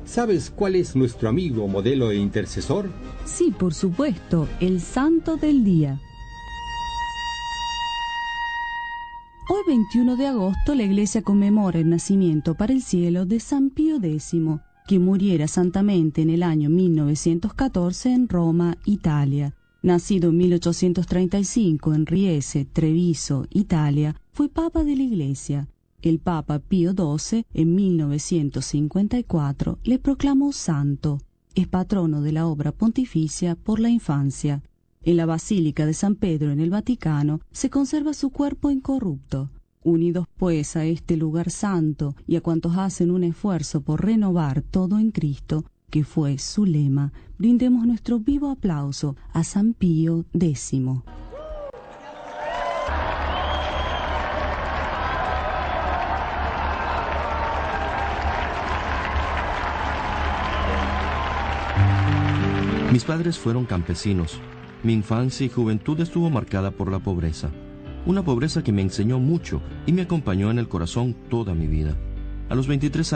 ¿Sabes cuál es nuestro amigo, modelo e intercesor? Sí, por supuesto, el santo del día. Hoy 21 de agosto la Iglesia conmemora el nacimiento para el cielo de San Pío X, que muriera santamente en el año 1914 en Roma, Italia. Nacido en 1835 en Riese, Treviso, Italia, fue Papa de la Iglesia. El Papa Pío XII, en 1954, le proclamó santo. Es patrono de la obra pontificia por la infancia. En la Basílica de San Pedro en el Vaticano se conserva su cuerpo incorrupto. Unidos pues a este lugar santo y a cuantos hacen un esfuerzo por renovar todo en Cristo, que fue su lema, brindemos nuestro vivo aplauso a San Pío X. Mis padres fueron campesinos. Mi infancia y juventud estuvo marcada por la pobreza. Una pobreza que me enseñó mucho y me acompañó en el corazón toda mi vida. A los 23